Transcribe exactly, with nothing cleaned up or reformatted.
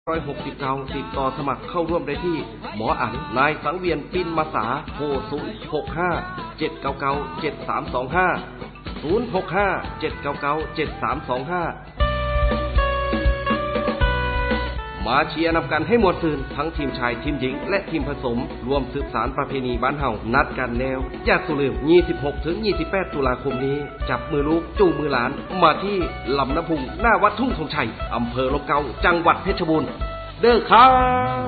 ร้อยหกสิบเก้าติดต่อสมัครเข้าร่วมได้ที่หมออั๋นนายสังเวียนปินมาสาโทรศูนย์ หก ห้า เจ็ด เก้า เก้า เจ็ด สาม สอง ห้า ศูนย์ หก ห้า เจ็ด เก้า เก้า เจ็ด สาม สอง ห้ามาเชียร์นำกันให้หมดสื่นทั้งทีมชายทีมหญิงและทีมผสมรวมสืบสานประเพณีบ้านเฮานัดกันแล้วอย่าสุลืมยี่สิบหกถึงยี่สิบแปดตุลาคมนี้จับมือลูกจูงมือหลานมาที่ลำน้ำพุงหน้าวัดทุ่งธงชัยอำเภอลมเก่าจังหวัดเพชรบูรณ์เด้อครับ